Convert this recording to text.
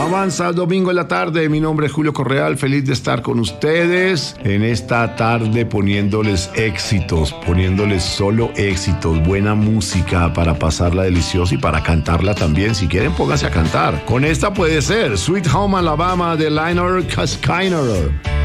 Avanza el domingo en la tarde. Mi nombre es Julio Correal, feliz de estar con ustedes en esta tarde poniéndoles éxitos, poniéndoles solo éxitos, buena música para pasarla deliciosa y para cantarla también. Si quieren, pónganse a cantar. Con esta puede ser Sweet Home Alabama de Lionel Skinner.